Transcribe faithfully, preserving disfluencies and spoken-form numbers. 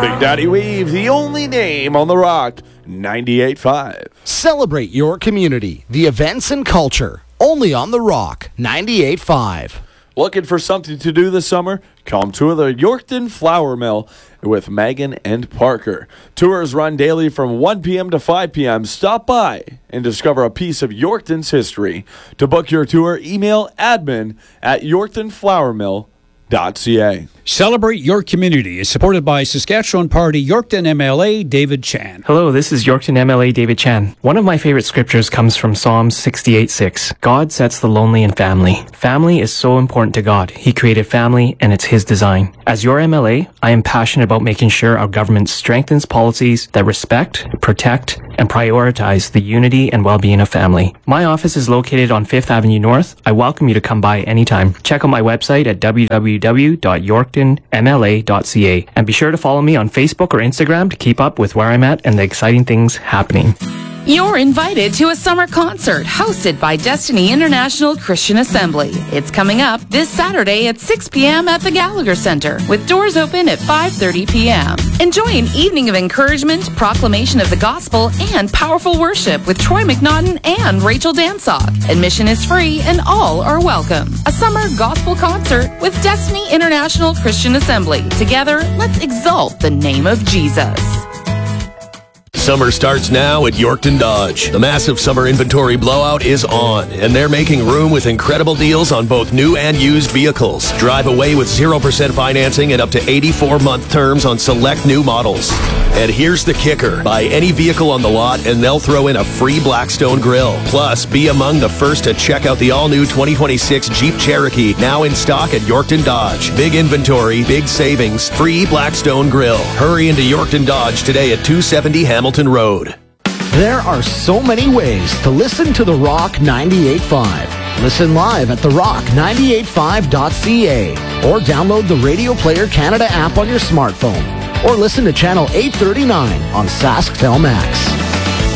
Big Daddy Weave, the only name on the Rock, ninety-eight point five. Celebrate your community, the events and culture, only on the Rock, ninety-eight point five. Looking for something to do this summer? Come to the Yorkton Flour Mill with Megan and Parker. Tours run daily from one p.m. to five p.m. Stop by and discover a piece of Yorkton's history. To book your tour, email admin at yorkton flour mill dot c a. Celebrate Your Community is supported by Saskatchewan Party Yorkton M L A David Chan. Hello, this is Yorkton M L A David Chan. One of my favorite scriptures comes from Psalms sixty-eight six. God sets the lonely in family. Family is so important to God. He created family and it's His design. As your M L A, I am passionate about making sure our government strengthens policies that respect, protect, and prioritize the unity and well-being of family. My office is located on Fifth Avenue North. I welcome you to come by anytime. Check out my website at w w w dot yorkton m l a dot c a and be sure to follow me on Facebook or Instagram to keep up with where I'm at and the exciting things happening. You're invited to a summer concert hosted by Destiny International Christian Assembly. It's coming up this Saturday at six p.m. at the Gallagher Center, with doors open at five thirty p.m. Enjoy an evening of encouragement, proclamation of the gospel, and powerful worship with Troy McNaughton and Rachel Dansock. Admission is free and all are welcome. A summer gospel concert with Destiny International Christian Assembly. Together, let's exalt the name of Jesus. Summer starts now at Yorkton Dodge. The massive summer inventory blowout is on, and they're making room with incredible deals on both new and used vehicles. Drive away with zero percent financing and up to eighty-four month terms on select new models. And here's the kicker. Buy any vehicle on the lot and they'll throw in a free Blackstone grill. Plus, be among the first to check out the all-new twenty twenty-six Jeep Cherokee, now in stock at Yorkton Dodge. Big inventory, big savings, free Blackstone grill. Hurry into Yorkton Dodge today at two seventy Hamilton Road. There are so many ways to listen to The Rock ninety-eight point five. Listen live at the rock ninety-eight point five dot c a or download the Radio Player Canada app on your smartphone or listen to channel eight thirty-nine on Sask Telmax.